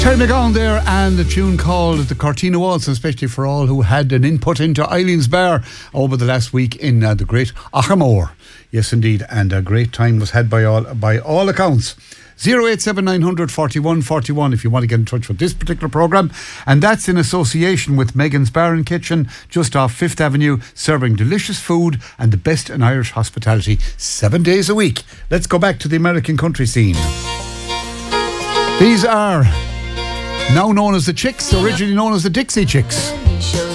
Terry McGowan there, and the tune called the Cortina Waltz, especially for all who had an input into Eileen's Bar over the last week in the great Achamore. Yes, indeed, and a great time was had by all accounts. 087 41 41 if you want to get in touch with this particular programme, and that's in association with Megan's Bar and Kitchen just off 5th Avenue, serving delicious food and the best in Irish hospitality 7 days a week. Let's go back to the American country scene. These are now known as the Chicks, originally known as the Dixie Chicks.